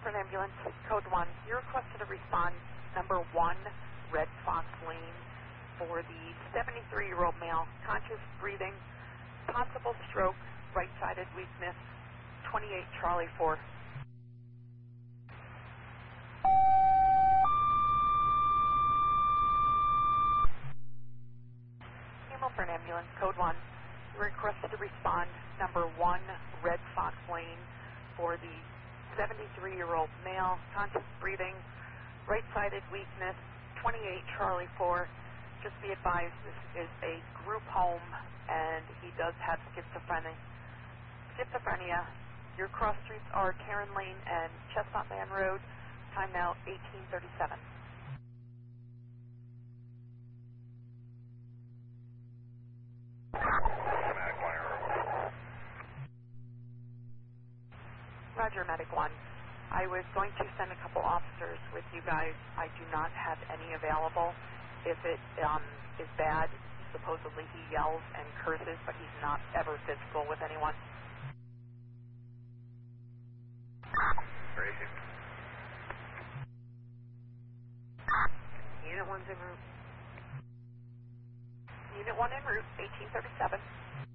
For an ambulance, code 1. You're requested to respond number 1, Red Fox Lane, for the 73-year-old male, conscious breathing, possible stroke, right-sided weakness, 28 Charlie 4. Email for an ambulance, code 1. You're requested to respond number 1, Red Fox Lane, for the 73-year-old male, conscious breathing, right-sided weakness, 28 Charlie 4. Just be advised, this is a group home, and he does have schizophrenia. Your cross streets are Karen Lane and Chestnut Man Road. Time now 18:37. Roger, Medic 1. I was going to send a couple officers with you guys. I do not have any available. If it is bad, supposedly he yells and curses, but he's not ever physical with anyone. Crazy. Unit 1's en route. Unit 1 en route, 1837.